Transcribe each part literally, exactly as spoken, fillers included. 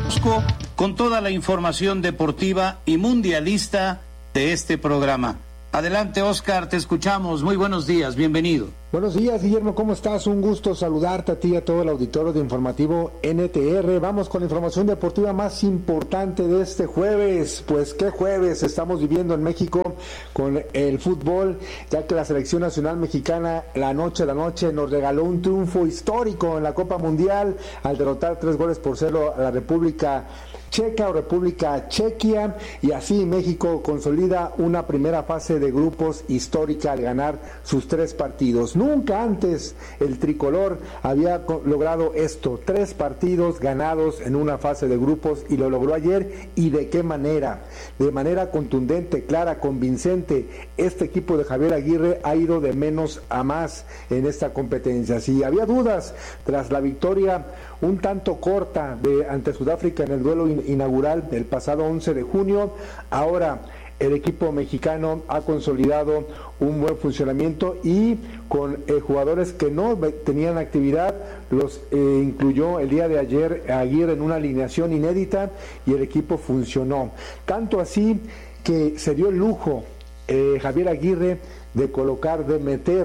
Con toda la información deportiva y mundialista de este programa. Adelante, Oscar, te escuchamos. Muy buenos días, bienvenido. Buenos días, Guillermo, ¿cómo estás? Un gusto saludarte a ti y a todo el auditorio de Informativo N T R. Vamos con la información deportiva más importante de este jueves. Pues, ¿qué jueves estamos viviendo en México con el fútbol? Ya que la Selección Nacional Mexicana, la noche de la noche, nos regaló un triunfo histórico en la Copa Mundial al derrotar tres goles por cero a la República Checa o República Chequia, y así México consolida una primera fase de grupos histórica al ganar sus tres partidos. Nunca antes el tricolor había logrado esto, tres partidos ganados en una fase de grupos, y lo logró ayer. ¿Y de qué manera? De manera contundente, clara, convincente. Este equipo de Javier Aguirre ha ido de menos a más en esta competencia. Si había dudas tras la victoria un tanto corta de ante Sudáfrica en el duelo inaugural del pasado once de junio, ahora el equipo mexicano ha consolidado un buen funcionamiento, y con eh, jugadores que no tenían actividad los eh, incluyó el día de ayer Aguirre en una alineación inédita, y el equipo funcionó. Tanto así que se dio el lujo eh, Javier Aguirre de colocar, de meter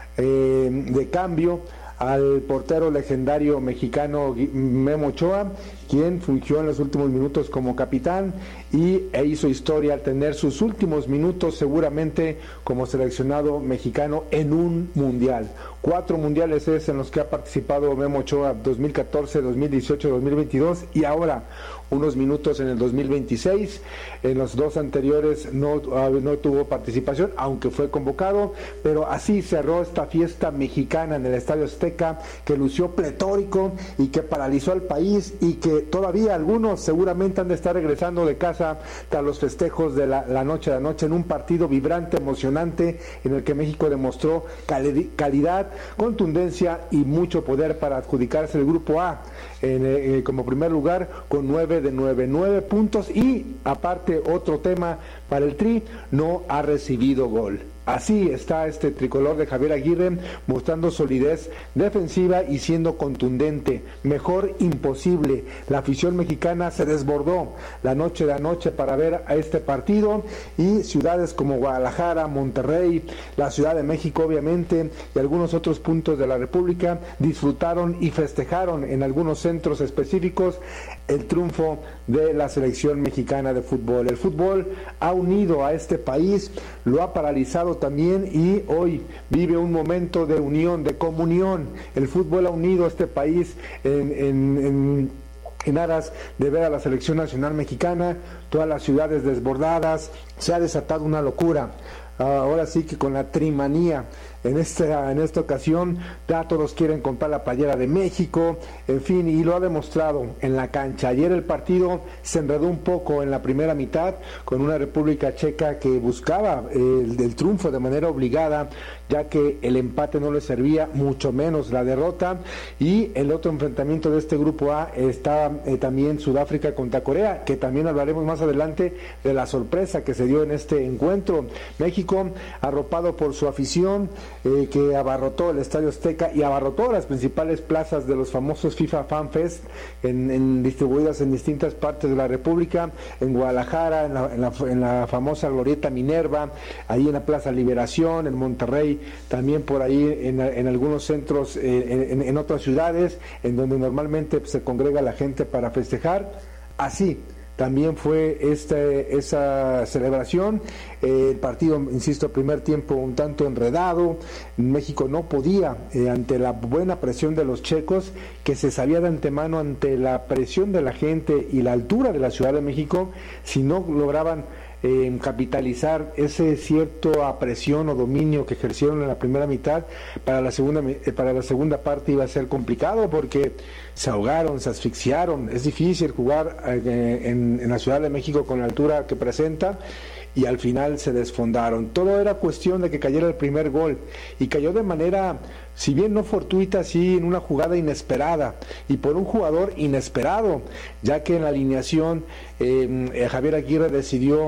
eh, de cambio al portero legendario mexicano Memo Ochoa, quien fungió en los últimos minutos como capitán y e hizo historia al tener sus últimos minutos seguramente como seleccionado mexicano en un mundial. Cuatro mundiales es en los que ha participado Memo Ochoa: dos mil catorce, dos mil dieciocho, dos mil veintidós, y ahora unos minutos en el dos mil veintiséis. En los dos anteriores no, no tuvo participación, aunque fue convocado, pero así cerró esta fiesta mexicana en el Estadio Azteca, que lució pletórico y que paralizó al país, y que todavía algunos seguramente han de estar regresando de casa tras los festejos de la, la noche de la noche, en un partido vibrante, emocionante, en el que México demostró cali- calidad, contundencia y mucho poder para adjudicarse el grupo A en, eh, como primer lugar con nueve de nueve, nueve puntos, y aparte otro tema para el Tri, no ha recibido gol. Así está este tricolor de Javier Aguirre, mostrando solidez defensiva y siendo contundente. Mejor imposible. La afición mexicana se desbordó la noche de anoche para ver a este partido, y ciudades como Guadalajara, Monterrey, la Ciudad de México obviamente, y algunos otros puntos de la República disfrutaron y festejaron en algunos centros específicos el triunfo de la selección mexicana de fútbol. El fútbol ha unido a este país, lo ha paralizado también, y hoy vive un momento de unión, de comunión. El fútbol ha unido a este país en, en, en, en aras de ver a la selección nacional mexicana, todas las ciudades desbordadas. Se ha desatado una locura. Ahora sí que con la trimanía en esta, en esta ocasión ya todos quieren comprar la playera de México, en fin, y lo ha demostrado en la cancha. Ayer el partido se enredó un poco en la primera mitad con una República Checa que buscaba el, el triunfo de manera obligada, ya que el empate no le servía, mucho menos la derrota. Y el otro enfrentamiento de este grupo A está eh, también Sudáfrica contra Corea, que también hablaremos más adelante de la sorpresa que se dio en este encuentro. México, arropado por su afición, eh, que abarrotó el Estadio Azteca y abarrotó las principales plazas de los famosos FIFA Fan Fest, en, en, distribuidas en distintas partes de la República, en Guadalajara, en la, en la, en la famosa Glorieta Minerva, ahí en la Plaza Liberación, en Monterrey, también por ahí en, en algunos centros, eh, en, en otras ciudades, en donde normalmente se congrega la gente para festejar. Así también fue este, esa celebración. Eh, el partido, insisto, primer tiempo un tanto enredado. México no podía, eh, ante la buena presión de los checos, que se sabía de antemano ante la presión de la gente y la altura de la Ciudad de México, si no lograban Eh, capitalizar ese cierto apresión o dominio que ejercieron en la primera mitad, para la segunda eh, para la segunda parte iba a ser complicado, porque se ahogaron, se asfixiaron. Es difícil jugar eh, en, en la Ciudad de México con la altura que presenta, y al final se desfondaron. Todo era cuestión de que cayera el primer gol, y cayó de manera, si bien no fortuita, sí en una jugada inesperada, y por un jugador inesperado, ya que en la alineación eh, Javier Aguirre decidió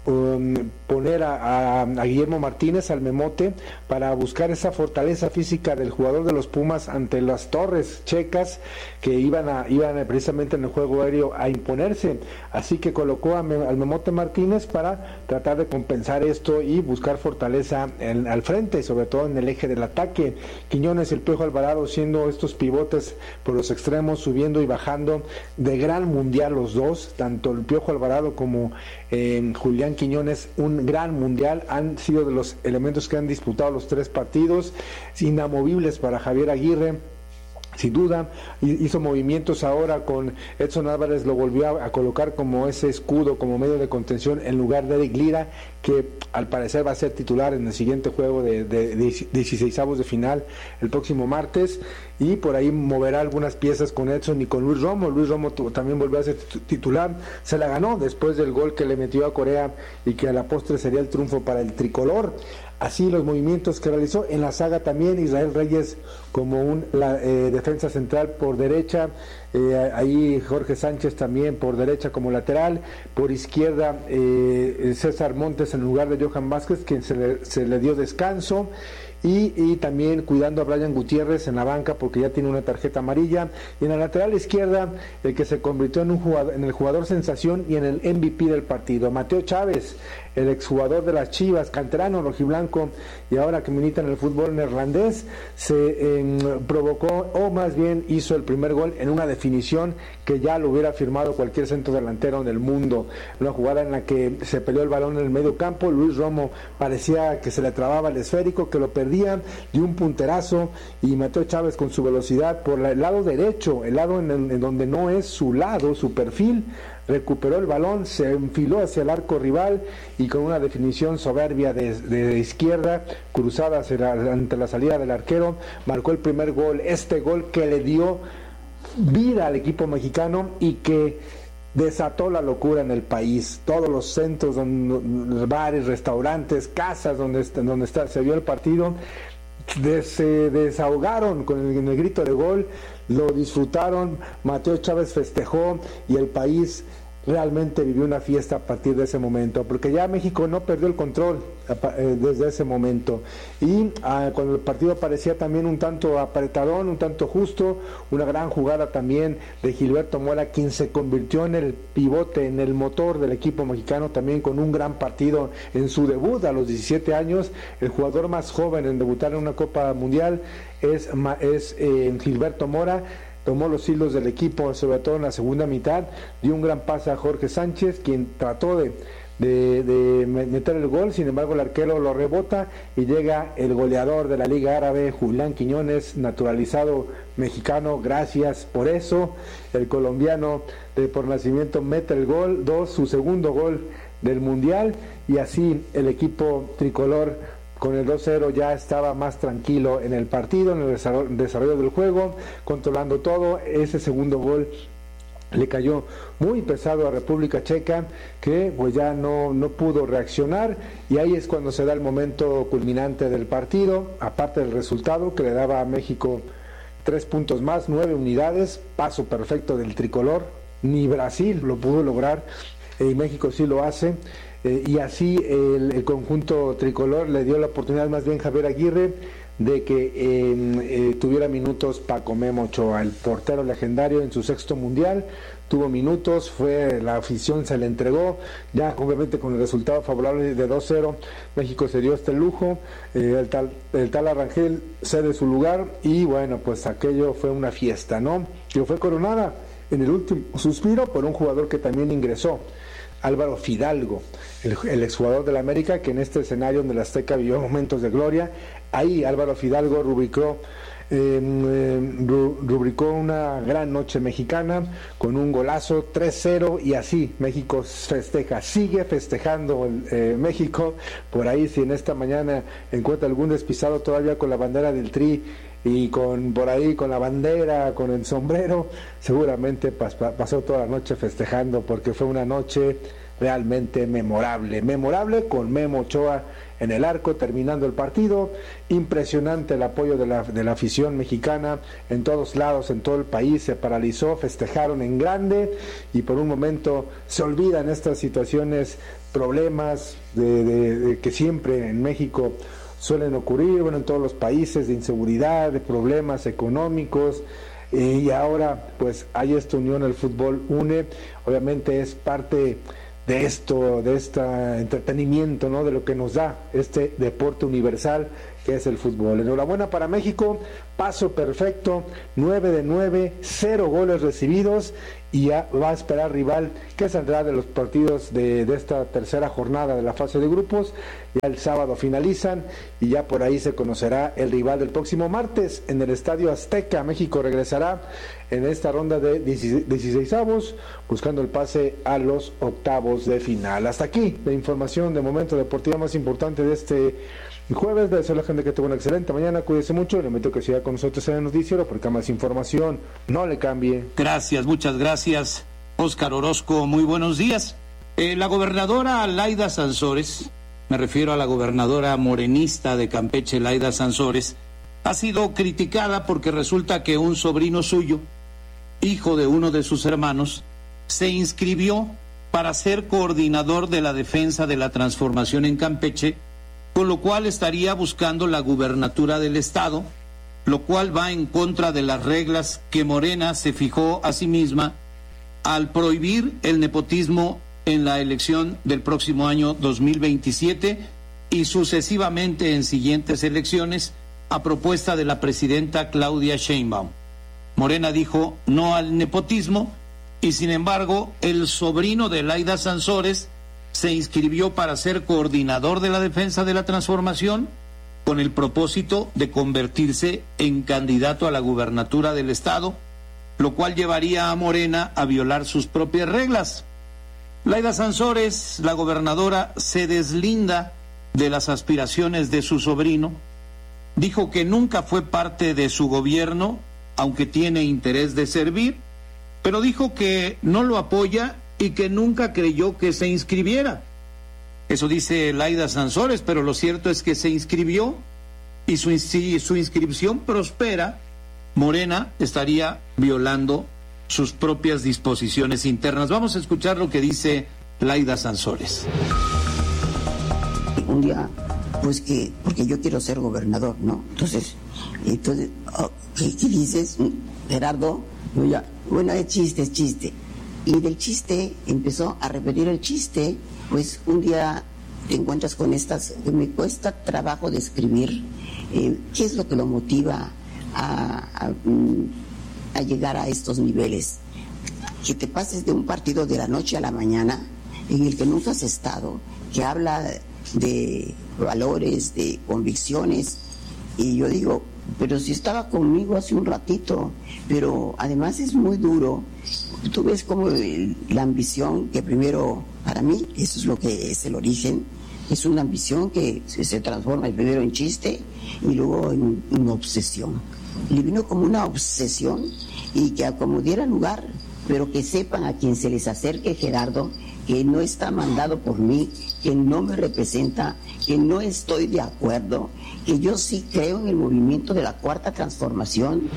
um, poner a, a, a Guillermo Martínez, al Memote, para buscar esa fortaleza física del jugador de los Pumas ante las torres checas que iban a iban a, precisamente en el juego aéreo a imponerse. Así que colocó a, al Memote Martínez para tratar de compensar esto y buscar fortaleza en, al frente, sobre todo en el eje del ataque. Quiñones y el Piojo Alvarado siendo estos pivotes por los extremos, subiendo y bajando de gran mundial los dos, tanto el Piojo Alvarado como eh, Julián Quiñones, un gran mundial, han sido de los elementos que han disputado los tres partidos, inamovibles para Javier Aguirre. Sin duda, hizo movimientos ahora con Edson Álvarez, lo volvió a, a colocar como ese escudo, como medio de contención en lugar de Eric Lira, que al parecer va a ser titular en el siguiente juego de, de, de dieciseisavos de final el próximo martes, y por ahí moverá algunas piezas con Edson y con Luis Romo. Luis Romo tu, también volvió a ser titular, se la ganó después del gol que le metió a Corea y que a la postre sería el triunfo para el tricolor. Así los movimientos que realizó en la saga también, Israel Reyes como un la, eh, defensa central por derecha, eh, ahí Jorge Sánchez también por derecha como lateral, por izquierda eh, César Montes en lugar de Johan Vázquez, quien se le, se le dio descanso. Y, y también cuidando a Brian Gutiérrez en la banca porque ya tiene una tarjeta amarilla, y en la lateral izquierda el que se convirtió en un jugador, en el jugador sensación y en el M V P del partido, Mateo Chávez, el exjugador de las Chivas, canterano rojiblanco y ahora que milita en el fútbol neerlandés, se eh, provocó o más bien hizo el primer gol en una definición que ya lo hubiera firmado cualquier centro delantero en el mundo, una jugada en la que se peleó el balón en el medio campo, Luis Romo parecía que se le trababa el esférico, que lo perdía, dio un punterazo y Mateo Chávez con su velocidad por el lado derecho, el lado en, el, en donde no es su lado, su perfil, recuperó el balón, se enfiló hacia el arco rival y con una definición soberbia de, de izquierda, cruzada hacia la, ante la salida del arquero, marcó el primer gol, este gol que le dio vida al equipo mexicano y que desató la locura en el país. Todos los centros, donde, bares, restaurantes, casas donde, donde está, se vio el partido, de, se desahogaron con el, en el grito de gol, lo disfrutaron, Mateo Chávez festejó y el país realmente vivió una fiesta a partir de ese momento, porque ya México no perdió el control eh, desde ese momento, y ah, cuando el partido parecía también un tanto apretadón, un tanto justo, una gran jugada también de Gilberto Mora, quien se convirtió en el pivote, en el motor del equipo mexicano, también con un gran partido en su debut a los diecisiete años, el jugador más joven en debutar en una Copa Mundial es, es eh, Gilberto Mora. Tomó los hilos del equipo, sobre todo en la segunda mitad, dio un gran pase a Jorge Sánchez, quien trató de, de, de meter el gol, sin embargo el arquero lo rebota y llega el goleador de la Liga Árabe, Julián Quiñones, naturalizado mexicano, gracias por eso, el colombiano de por nacimiento mete el gol, dos, su segundo gol del Mundial, y así el equipo tricolor con el dos cero ya estaba más tranquilo en el partido, en el desarrollo del juego, controlando todo. Ese segundo gol le cayó muy pesado a República Checa, que pues ya no, no pudo reaccionar, y ahí es cuando se da el momento culminante del partido, aparte del resultado que le daba a México tres puntos más, nueve unidades, paso perfecto del tricolor, ni Brasil lo pudo lograr, y México sí lo hace. Eh, y así el, el conjunto tricolor le dio la oportunidad más bien Javier Aguirre de que eh, eh, tuviera minutos Paco Memo Ochoa, el portero legendario en su sexto mundial, tuvo minutos, fue la afición se le entregó, ya obviamente con el resultado favorable de dos cero, México se dio este lujo, eh, el tal el tal Arrangel cede su lugar y bueno, pues aquello fue una fiesta, ¿no? Que fue coronada en el último suspiro por un jugador que también ingresó, Álvaro Fidalgo, el, el exjugador del América, que en este escenario donde el Azteca vivió momentos de gloria, ahí Álvaro Fidalgo rubricó, eh, eh, rubricó una gran noche mexicana con un golazo tres cero, y así México festeja, sigue festejando el, eh, México, por ahí si en esta mañana encuentra algún despistado todavía con la bandera del Tri, y con por ahí con la bandera, con el sombrero, seguramente pas, pasó toda la noche festejando, porque fue una noche realmente memorable, memorable con Memo Ochoa en el arco, terminando el partido. Impresionante el apoyo de la, de la afición mexicana en todos lados, en todo el país, se paralizó, festejaron en grande y por un momento se olvidan estas situaciones, problemas de, de, de que siempre en México suelen ocurrir, bueno, en todos los países, de inseguridad, de problemas económicos. Eh, y ahora pues hay esta unión, el fútbol une, obviamente es parte de esto, de este entretenimiento, ¿no? De lo que nos da este deporte universal que es el fútbol. Enhorabuena para México, paso perfecto, nueve de nueve, cero goles recibidos y ya va a esperar rival que saldrá de los partidos de, de esta tercera jornada de la fase de grupos. Ya el sábado finalizan y ya por ahí se conocerá el rival del próximo martes en el Estadio Azteca. México regresará en esta ronda de dieciseisavos buscando el pase a los octavos de final. Hasta aquí la información de momento deportiva más importante de este jueves. Le deseo a la gente que tenga una excelente mañana, cuídese mucho, le invito a que siga con nosotros en el noticiero porque más información, no le cambie. Gracias, muchas gracias, Óscar Orozco, muy buenos días. Eh, la gobernadora Laida Sansores, me refiero a la gobernadora morenista de Campeche, Laida Sansores, ha sido criticada porque resulta que un sobrino suyo, hijo de uno de sus hermanos, se inscribió para ser coordinador de la defensa de la transformación en Campeche, con lo cual estaría buscando la gubernatura del estado, lo cual va en contra de las reglas que Morena se fijó a sí misma al prohibir el nepotismo en la elección del próximo año dos mil veintisiete y sucesivamente en siguientes elecciones a propuesta de la presidenta Claudia Sheinbaum. Morena dijo no al nepotismo y sin embargo el sobrino de Laida Sansores se inscribió para ser coordinador de la defensa de la transformación con el propósito de convertirse en candidato a la gubernatura del estado, lo cual llevaría a Morena a violar sus propias reglas. Laida Sansores, la gobernadora, se deslinda de las aspiraciones de su sobrino, dijo que nunca fue parte de su gobierno, aunque tiene interés de servir, pero dijo que no lo apoya y que nunca creyó que se inscribiera. Eso dice Laida Sansores, pero lo cierto es que se inscribió y su, si su inscripción prospera, Morena estaría violando sus propias disposiciones internas. Vamos a escuchar lo que dice Laida Sansores. Un día, pues que, porque yo quiero ser gobernador, ¿no? Entonces, entonces oh, ¿qué, ¿qué dices, Gerardo? Yo ya, bueno, es chiste, es chiste. Y del chiste empezó a repetir el chiste, pues un día te encuentras con estas, que me cuesta trabajo describir eh, qué es lo que lo motiva a, a, a llegar a estos niveles. Que te pases de un partido de la noche a la mañana en el que nunca has estado, que habla de valores, de convicciones, y yo digo, pero si estaba conmigo hace un ratito, pero además es muy duro. Tú ves como el, la ambición que primero, para mí, eso es lo que es el origen, es una ambición que se, se transforma primero en chiste y luego en una obsesión. Le vino como una obsesión y que como diera lugar, pero que sepan a quien se les acerque, Gerardo, que no está mandado por mí, que no me representa, que no estoy de acuerdo, que yo sí creo en el movimiento de la Cuarta Transformación.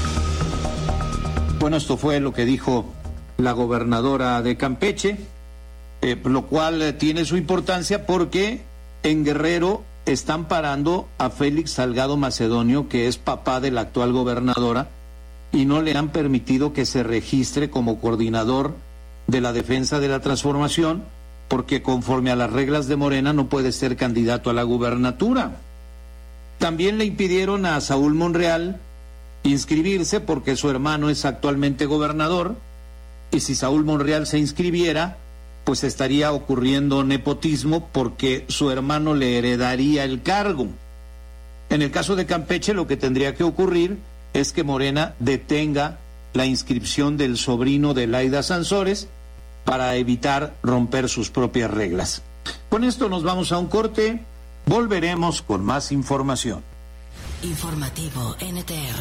Bueno, esto fue lo que dijo la gobernadora de Campeche, eh, lo cual eh, tiene su importancia porque en Guerrero están parando a Félix Salgado Macedonio, que es papá de la actual gobernadora, y no le han permitido que se registre como coordinador de la defensa de la transformación, porque conforme a las reglas de Morena no puede ser candidato a la gubernatura. También le impidieron a Saúl Monreal inscribirse porque su hermano es actualmente gobernador, y si Saúl Monreal se inscribiera, pues estaría ocurriendo nepotismo porque su hermano le heredaría el cargo. En el caso de Campeche, lo que tendría que ocurrir es que Morena detenga la inscripción del sobrino de Laida Sansores para evitar romper sus propias reglas. Con esto nos vamos a un corte, volveremos con más información. Informativo N T R.